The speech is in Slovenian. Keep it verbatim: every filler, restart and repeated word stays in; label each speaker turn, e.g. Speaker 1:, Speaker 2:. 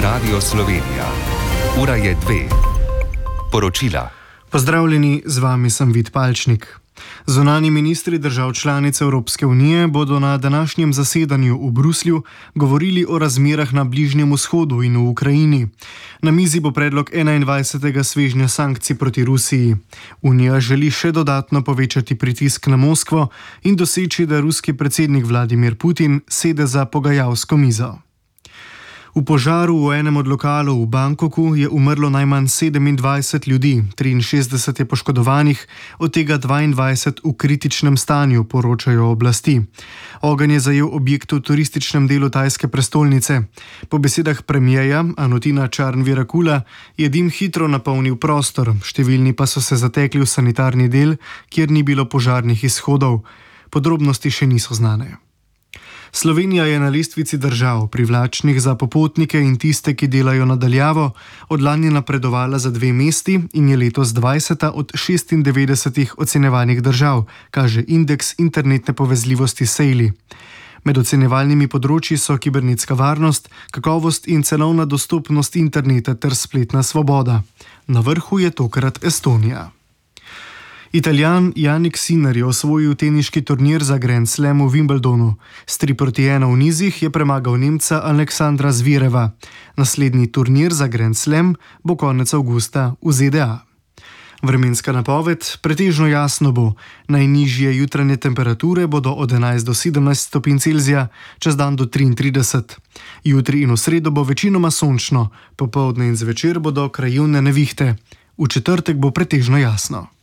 Speaker 1: Radio Slovenija. Ura je dve. Poročila.
Speaker 2: Pozdravljeni, z vami sem Vid Palčnik. Zunanji ministri držav članic Evropske unije bodo na današnjem zasedanju v Bruslju govorili o razmerah na Bližnjem vzhodu in v Ukrajini. Na mizi bo predlog enaindvajsetega svežnja sankcij proti Rusiji. Unija želi še dodatno povečati pritisk na Moskvo in doseči, da ruski predsednik Vladimir Putin sede za pogajalsko mizo. V požaru v enem od lokalov v Bangkoku je umrlo najmanj sedemindvajset ljudi, triinšestdeset je poškodovanih, od tega dvaindvajset v kritičnem stanju, poročajo oblasti. Ogenj je zajel objekt v turističnem delu tajske prestolnice. Po besedah premierja Anutina Charnvirakula je dim hitro napolnil prostor, številni pa so se zatekli v sanitarni del, kjer ni bilo požarnih izhodov. Podrobnosti še niso znane. Slovenija je na lestvici držav, privlačnih za popotnike in tiste, ki delajo nadaljavo, od lani napredovala za dve mesti in je letos dvajseta od šestindevetdesetih ocenjevanih držav, kaže indeks internetne povezljivosti Sejli. Med ocenjevalnimi področji so kibernetska varnost, kakovost in cenovna dostopnost interneta ter spletna svoboda. Na vrhu je tokrat Estonija. Italijan Jannik Sinner je osvojil teniški turnir za Grand Slam v Wimbledonu. S tri proti ena v nizih je premagal Nemca Aleksandra Zvireva. Naslednji turnir za Grand Slam bo konec avgusta v Z D A. Vremenska napoved: pretežno jasno bo. Najnižje jutranje temperature bodo od enajst do sedemnajst stopinj Celzija, čez dan do triintrideset. Jutri in v sredo bo večinoma sončno, popoldne in zvečer bodo krajevne nevihte. V četrtek bo pretežno jasno.